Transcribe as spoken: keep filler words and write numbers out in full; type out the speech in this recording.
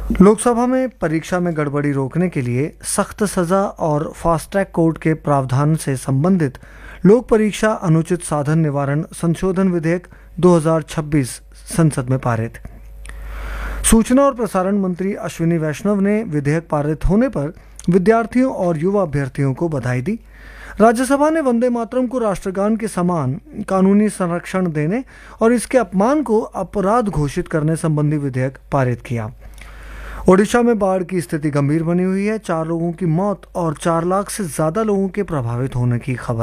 लोकसभा में परीक्षा में गड़बड़ी रोकने के लिए सख्त सजा और फास्ट ट्रैक कोर्ट के प्रावधान से संबंधित लोक परीक्षा अनुचित साधन निवारण संशोधन विधेयक दो हज़ार छब्बीस संसद में पारित। सूचना और प्रसारण मंत्री अश्विनी वैष्णव ने विधेयक पारित होने पर विद्यार्थियों और युवा अभ्यर्थियों को बधाई दी। राज्यसभा ने वंदे मातरम को राष्ट्रगान के समान कानूनी संरक्षण देने और इसके अपमान को अपराध घोषित करने संबंधी विधेयक पारित किया। ओडिशा में बाढ़ की स्थिति गंभीर बनी हुई है। चार लोगों की मौत और चार लाख से ज्यादा लोगों के प्रभावित होने की खबर